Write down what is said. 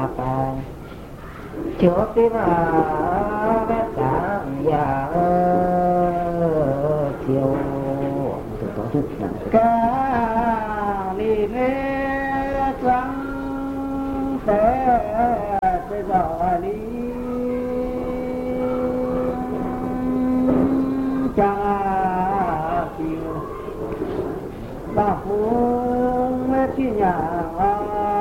ta trước khi mà vết cả nhà chiều ca đi nghe trắng té tới giờ đi cha chiều ba phương chi nhà